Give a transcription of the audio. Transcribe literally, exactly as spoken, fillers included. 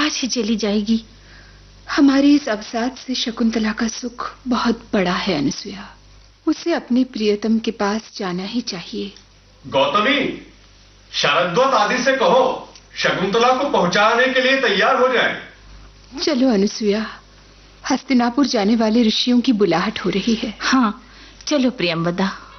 आज ही चली जाएगी। हमारी इस अवसाद से शकुंतला का सुख बहुत बड़ा है अनुसुया। उसे अपने प्रियतम के पास जाना ही चाहिए। गौतमी, शरद्वत आदि से कहो शकुंतला को पहुंचाने के लिए तैयार हो जाए। चलो अनुसुया, हस्तिनापुर जाने वाले ऋषियों की बुलाहट हो रही है। हाँ चलो प्रियंवदा।